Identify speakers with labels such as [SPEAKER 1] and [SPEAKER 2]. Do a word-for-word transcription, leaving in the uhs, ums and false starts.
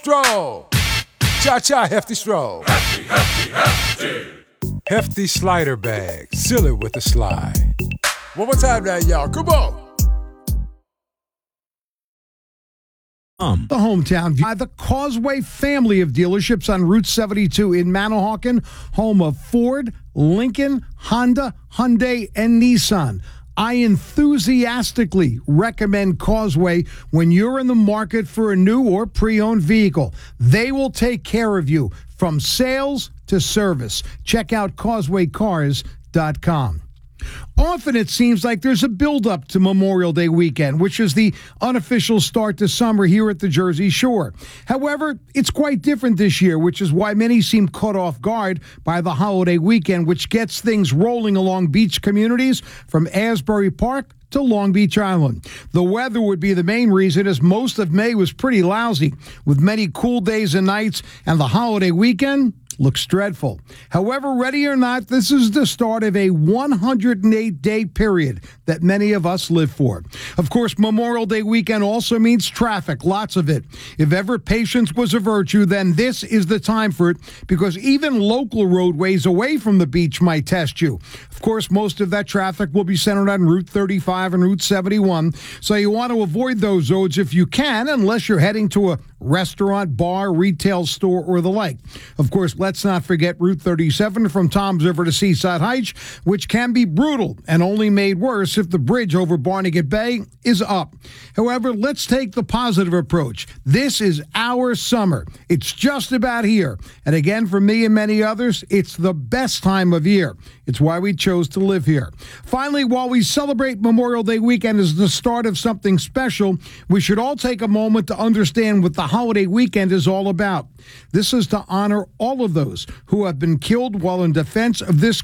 [SPEAKER 1] Stroll. Cha-cha, hefty stroll.
[SPEAKER 2] Hefty, hefty, hefty.
[SPEAKER 1] Hefty slider bag. Seal it with a slide. One more time now, y'all. Come on.
[SPEAKER 3] Um. The hometown by the Causeway family of dealerships on Route seventy-two in Manahawkin, home of Ford, Lincoln, Honda, Hyundai, and Nissan. I enthusiastically recommend Causeway when you're in the market for a new or pre-owned vehicle. They will take care of you from sales to service. Check out causeway cars dot com. Often it seems like there's a buildup to Memorial Day weekend, which is the unofficial start to summer here at the Jersey Shore. However, it's quite different this year, which is why many seem caught off guard by the holiday weekend, which gets things rolling along beach communities from Asbury Park to Long Beach Island. The weather would be the main reason, as most of May was pretty lousy, with many cool days and nights, and the holiday weekend looks dreadful. However, ready or not, this is the start of a one hundred eight day period that many of us live for. Of course, Memorial Day weekend also means traffic, lots of it. If ever patience was a virtue, then this is the time for it, because even local roadways away from the beach might test you. Of course, most of that traffic will be centered on Route thirty-five and Route seventy-one, so you want to avoid those roads if you can, unless you're heading to a restaurant, bar, retail store, or the like. Of course, let's not forget Route thirty-seven from Toms River to Seaside Heights, which can be brutal and only made worse if the bridge over Barnegat Bay is up. However, let's take the positive approach. This is our summer. It's just about here. And again, for me and many others, it's the best time of year. It's why we chose to live here. Finally, while we celebrate Memorial Day weekend as the start of something special, we should all take a moment to understand what the holiday weekend is all about. This is to honor all of those who have been killed while in defense of this